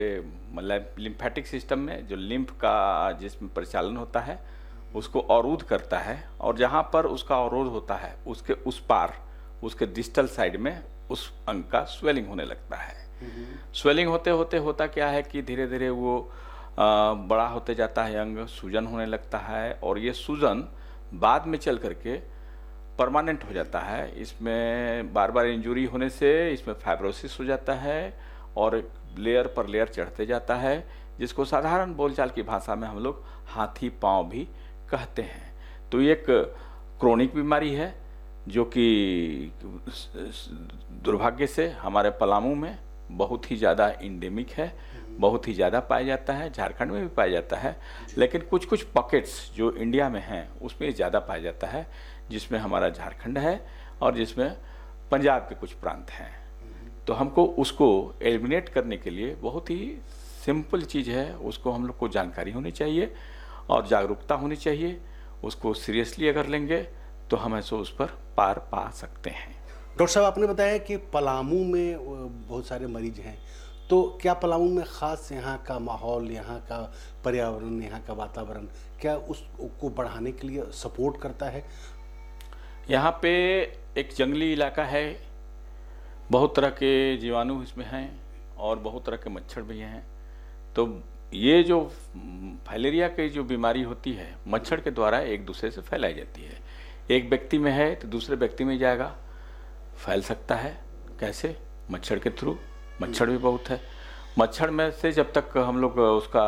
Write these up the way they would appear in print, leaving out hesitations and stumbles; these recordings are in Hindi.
मतलब लिम्फेटिक सिस्टम में जो लिम्फ का जिसमें परिचालन होता है उसको अवरुद्ध करता है, और जहाँ पर उसका अवरोध होता है उसके उस पार, उसके डिस्टल साइड में उस अंग का स्वेलिंग होने लगता है। स्वेलिंग होते होते होता क्या है कि धीरे धीरे वो बड़ा होते जाता है, अंग सूजन होने लगता है, और ये सूजन बाद में चल करके परमानेंट हो जाता है। इसमें बार बार इंजरी होने से इसमें फाइब्रोसिस हो जाता है और लेयर पर लेयर चढ़ते जाता है, जिसको साधारण बोलचाल की भाषा में हम लोग हाथी पांव भी कहते हैं। तो ये एक क्रोनिक बीमारी है जो कि दुर्भाग्य से हमारे पलामू में बहुत ही ज़्यादा इंडेमिक है, बहुत ही ज़्यादा पाया जाता है, झारखंड में भी पाया जाता है, लेकिन कुछ कुछ पॉकेट्स जो इंडिया में हैं उसमें ज़्यादा पाया जाता है, जिसमें हमारा झारखंड है और जिसमें पंजाब के कुछ प्रांत हैं। तो हमको उसको एलिमिनेट करने के लिए बहुत ही सिंपल चीज़ है, उसको हम लोग को जानकारी होनी चाहिए और जागरूकता होनी चाहिए। उसको सीरियसली अगर लेंगे तो हम ऐसे उस पर पार पा सकते हैं। डॉक्टर साहब, आपने बताया कि पलामू में बहुत सारे मरीज हैं, तो क्या पलामू में ख़ास यहाँ का माहौल, यहाँ का पर्यावरण, यहाँ का वातावरण क्या उसको बढ़ाने के लिए सपोर्ट करता है? यहाँ पे एक जंगली इलाका है, बहुत तरह के जीवाणु इसमें हैं और बहुत तरह के मच्छर भी हैं। तो ये जो फाइलेरिया की जो बीमारी होती है मच्छर के द्वारा एक दूसरे से फैलाई जाती है। एक व्यक्ति में है तो दूसरे व्यक्ति में जाएगा, फैल सकता है। कैसे? मच्छर के थ्रू। मच्छर भी बहुत है। मच्छर में से जब तक हम लोग उसका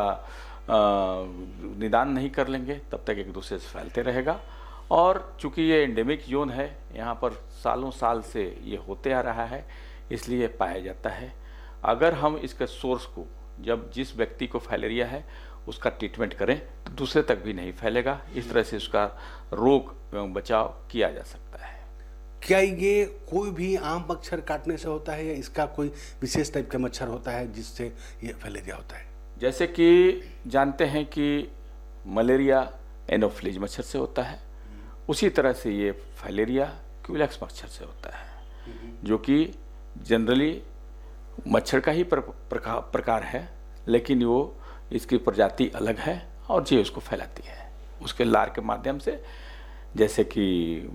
निदान नहीं कर लेंगे तब तक एक दूसरे से फैलते रहेगा। और चूंकि ये एंडेमिक जोन है, यहाँ पर सालों साल से ये होते आ रहा है, इसलिए पाया जाता है। अगर हम इसके सोर्स को, जब जिस व्यक्ति को फाइलेरिया है उसका ट्रीटमेंट करें तो दूसरे तक भी नहीं फैलेगा। इस तरह से उसका रोग एवं बचाव किया जा सकता है। क्या ये कोई भी आम मच्छर काटने से होता है या इसका कोई विशेष टाइप का मच्छर होता है जिससे ये फाइलेरिया होता है? जैसे कि जानते हैं कि मलेरिया एनोफ्लिज मच्छर से होता है, उसी तरह से ये फाइलेरिया क्यूलेक्स मच्छर से होता है, जो कि जनरली मच्छर का ही प्रकार है, लेकिन वो इसकी प्रजाति अलग है और ये उसको फैलाती है उसके लार के माध्यम से। जैसे कि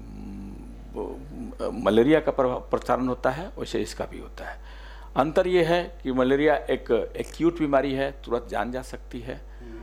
मलेरिया का प्रसारण होता है वैसे इसका भी होता है। अंतर ये है कि मलेरिया एक एक्यूट बीमारी है, तुरंत जान जा सकती है,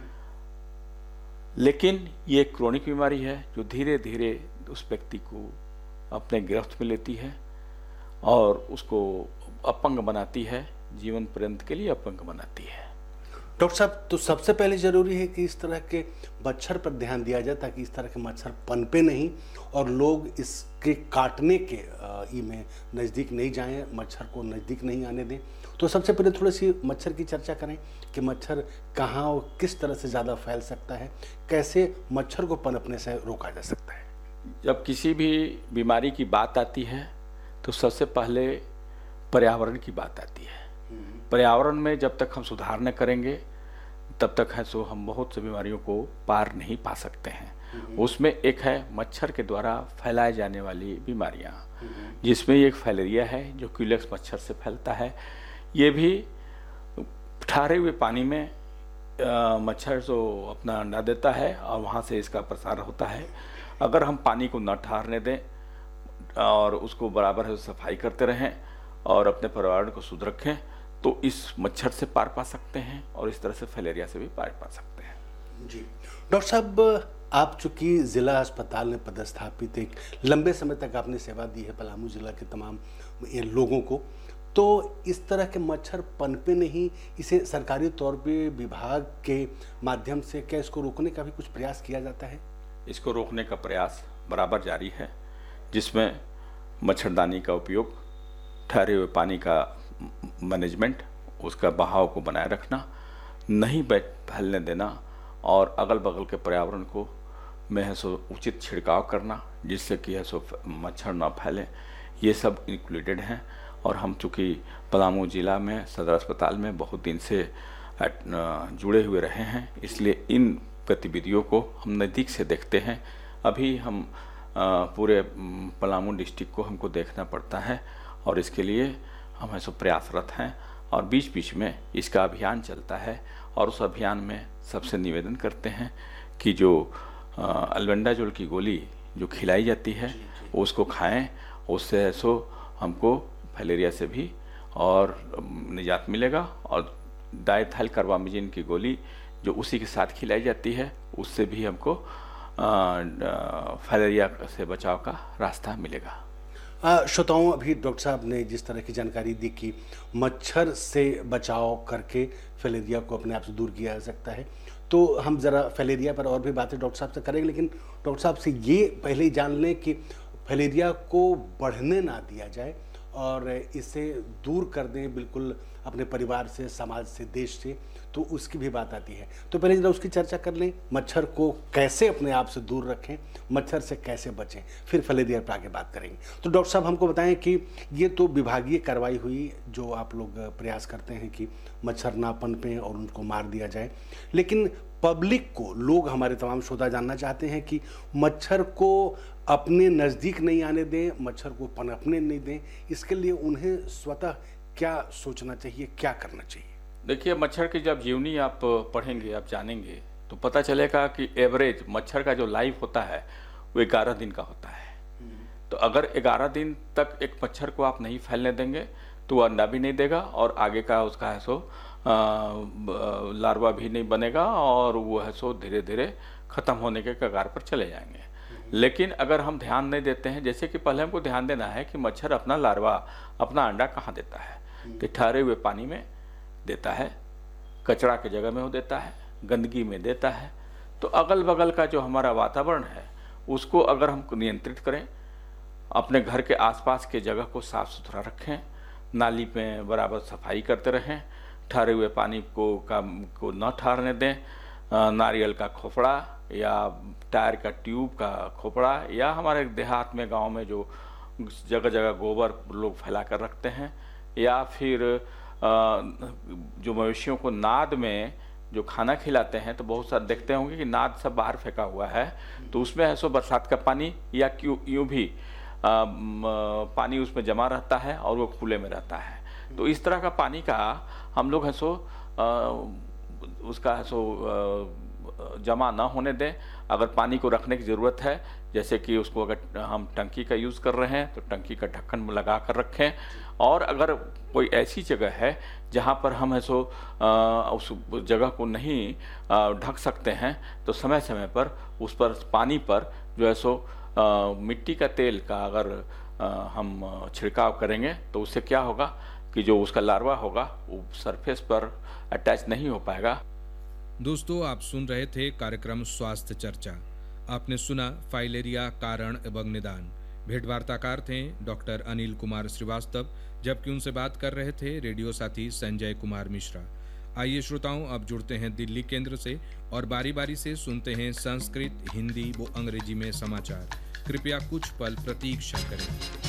लेकिन ये एक क्रोनिक बीमारी है जो धीरे धीरे उस व्यक्ति को अपने गिरफ्त में लेती है और उसको अपंग बनाती है, जीवन पर्यंत के लिए अपंग बनाती है। डॉक्टर साहब, तो सबसे पहले जरूरी है कि इस तरह के मच्छर पर ध्यान दिया जाए ताकि इस तरह के मच्छर पनपे नहीं और लोग इसके काटने के में नज़दीक नहीं जाएं, मच्छर को नज़दीक नहीं आने दें। तो सबसे पहले थोड़ी सी मच्छर की चर्चा करें कि मच्छर कहाँ और किस तरह से ज़्यादा फैल सकता है, कैसे मच्छर को पनपने से रोका जा सकता है। जब किसी भी बीमारी की बात आती है तो सबसे पहले पर्यावरण की बात आती है। पर्यावरण में जब तक हम सुधार न करेंगे तब तक है सो हम बहुत सी बीमारियों को पार नहीं पा सकते हैं। उसमें एक है मच्छर के द्वारा फैलाए जाने वाली बीमारियां, जिसमें एक फाइलेरिया है जो क्यूलेक्स मच्छर से फैलता है। ये भी ठहरे हुए पानी में मच्छर जो अपना अंडा देता है और वहाँ से इसका प्रसार होता है। अगर हम पानी को न ठहरने दें और उसको बराबर है सफाई करते रहें और अपने पर्यावरण को शुद्ध रखें तो इस मच्छर से पार पा सकते हैं और इस तरह से फाइलेरिया से भी पार पा सकते हैं। जी डॉक्टर साहब, आप चूँकि ज़िला अस्पताल में पदस्थापित एक लंबे समय तक आपने सेवा दी है पलामू ज़िला के तमाम लोगों को, तो इस तरह के मच्छर पनपे नहीं, इसे सरकारी तौर पे विभाग के माध्यम से क्या इसको रोकने का भी कुछ प्रयास किया जाता है? इसको रोकने का प्रयास बराबर जारी है, जिसमें मच्छरदानी का उपयोग, ठहरे हुए पानी का मैनेजमेंट, उसका बहाव को बनाए रखना, नहीं फैलने देना और अगल बगल के पर्यावरण को में है सो उचित छिड़काव करना जिससे कि है सो मच्छर ना फैले, ये सब इंक्लूडेड हैं। और हम चूँकि पलामू ज़िला में सदर अस्पताल में बहुत दिन से जुड़े हुए रहे हैं, इसलिए इन गतिविधियों को हम नज़दीक से देखते हैं। अभी हम पूरे पलामू डिस्ट्रिक्ट को हमको देखना पड़ता है और इसके लिए हम ऐसे प्रयासरत हैं और बीच बीच में इसका अभियान चलता है और उस अभियान में सबसे निवेदन करते हैं कि जो अल्बेंडाजोल की गोली जो खिलाई जाती है उसको खाएं, उससे सो हमको फाइलेरिया से भी और निजात मिलेगा। और डायथाइल कार्बामेजिन की गोली जो उसी के साथ खिलाई जाती है उससे भी हमको फाइलेरिया से बचाव का रास्ता मिलेगा। श्रोताओं, अभी डॉक्टर साहब ने जिस तरह की जानकारी दी कि मच्छर से बचाव करके फाइलेरिया को अपने आप से दूर किया जा सकता है, तो हम ज़रा फाइलेरिया पर और भी बातें डॉक्टर साहब से करेंगे, लेकिन डॉक्टर साहब से ये पहले ही जान लें कि फाइलेरिया को बढ़ने ना दिया जाए और इसे दूर कर दें बिल्कुल अपने परिवार से, समाज से, देश से, तो उसकी भी बात आती है। तो पहले जरा उसकी चर्चा कर लें, मच्छर को कैसे अपने आप से दूर रखें, मच्छर से कैसे बचें, फिर फाइलेरिया पर आगे बात करेंगे। तो डॉक्टर साहब हमको बताएं कि ये तो विभागीय कार्रवाई हुई जो आप लोग प्रयास करते हैं कि मच्छर ना पनपें और उनको मार दिया जाए, लेकिन पब्लिक को, लोग, हमारे तमाम श्रोता जानना चाहते हैं कि मच्छर को अपने नज़दीक नहीं आने दें, मच्छर को पनपने नहीं दें, इसके लिए उन्हें स्वतः क्या सोचना चाहिए, क्या करना चाहिए? देखिए, मच्छर की जब जीवनी आप पढ़ेंगे, आप जानेंगे, तो पता चलेगा कि एवरेज मच्छर का जो लाइफ होता है वो 11 दिन का होता है। तो अगर 11 दिन तक एक मच्छर को आप नहीं फैलने देंगे तो वो अंडा भी नहीं देगा और आगे का उसका है सो लार्वा भी नहीं बनेगा और वो है सो धीरे धीरे ख़त्म होने के कगार पर चले जाएंगे। लेकिन अगर हम ध्यान नहीं देते हैं, जैसे कि पहले हमको ध्यान देना है कि मच्छर अपना लार्वा, अपना अंडा कहाँ देता है, कि ठहरे हुए पानी में देता है, कचरा के जगह में वो देता है, गंदगी में देता है। तो अगल बगल का जो हमारा वातावरण है उसको अगर हम नियंत्रित करें, अपने घर के आसपास के जगह को साफ सुथरा रखें, नाली में बराबर सफाई करते रहें, ठहरे हुए पानी को न ठहरने दें, नारियल का खोपड़ा या टायर का ट्यूब का खोपड़ा या हमारे देहात में, गांव में जो जगह जगह गोबर लोग फैला कर रखते हैं, या फिर जो मवेशियों को नाद में जो खाना खिलाते हैं तो बहुत सारे देखते होंगे कि नाद सब बाहर फेंका हुआ है, तो उसमें है सो बरसात का पानी या यूँ भी पानी उसमें जमा रहता है और वो खुले में रहता है। तो इस तरह का पानी का हम लोग है सो उसका है सो जमा ना होने दें। अगर पानी को रखने की ज़रूरत है, जैसे कि उसको अगर हम टंकी का यूज़ कर रहे हैं तो टंकी का ढक्कन लगा कर रखें। और अगर कोई ऐसी जगह है जहाँ पर हम है सो उस जगह को नहीं ढक सकते हैं तो समय समय पर उस पर पानी पर जो है सो मिट्टी का तेल का अगर हम छिड़काव करेंगे तो उससे क्या होगा कि जो उसका लार्वा होगा वो सरफेस पर अटैच नहीं हो पाएगा। दोस्तों, आप सुन रहे थे कार्यक्रम स्वास्थ्य चर्चा। आपने सुना फाइलेरिया कारण एवं निदान। भेंटवार्ताकार थे डॉक्टर अनिल कुमार श्रीवास्तव, जबकि उनसे बात कर रहे थे रेडियो साथी संजय कुमार मिश्रा। आइए श्रोताओं, अब जुड़ते हैं दिल्ली केंद्र से और बारी बारी से सुनते हैं संस्कृत, हिंदी व अंग्रेजी में समाचार। कृपया कुछ पल प्रतीक्षा करें।